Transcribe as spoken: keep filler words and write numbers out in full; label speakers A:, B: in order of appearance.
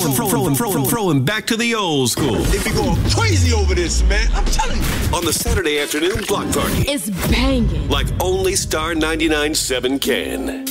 A: throwing, throwing, throwing, throwing back to the old school.
B: If you're going crazy over this, man, I'm telling you.
A: On the Saturday afternoon block party.
C: It's banging.
A: Like only Star ninety-nine point seven can.